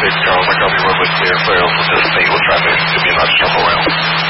Charles, I copy, runway clear, clear over to the state, we'll try to give you another jump around.